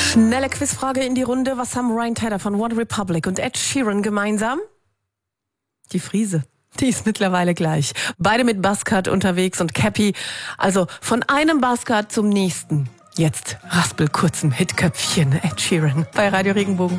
Schnelle Quizfrage in die Runde. Was haben Ryan Tedder von One Republic und Ed Sheeran gemeinsam? Die Frise. Die ist mittlerweile gleich. Beide mit Buzzcut unterwegs und Cappy. Also von einem Buzzcut zum nächsten. Jetzt raspelkurzem Hitköpfchen Ed Sheeran bei Radio Regenbogen.